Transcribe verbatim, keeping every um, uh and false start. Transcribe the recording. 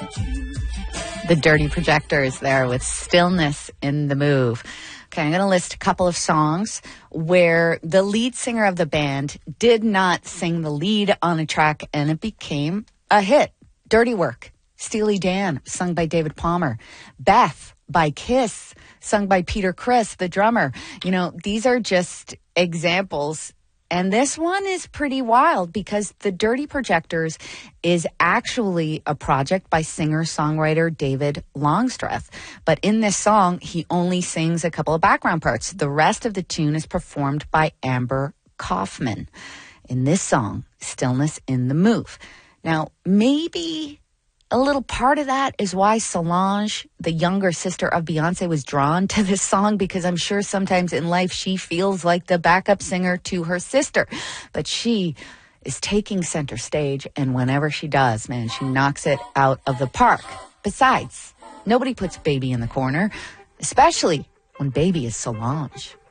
The Dirty Projectors there with Stillness in the Move. Okay, I'm going to list a couple of songs where the lead singer of the band did not sing the lead on a track and it became a hit. Dirty Work, Steely Dan, sung by David Palmer. Beth by Kiss, sung by Peter Criss, the drummer. You know, these are just examples. And this one is pretty wild because The Dirty Projectors is actually a project by singer-songwriter David Longstreth. But in this song, he only sings a couple of background parts. The rest of the tune is performed by Amber Kaufman. In this song, Stillness in the Move. Now, maybe a little part of that is why Solange, the younger sister of Beyonce, was drawn to this song, because I'm sure sometimes in life she feels like the backup singer to her sister. But she is taking center stage, and whenever she does, man, she knocks it out of the park. Besides, nobody puts Baby in the corner, especially when Baby is Solange.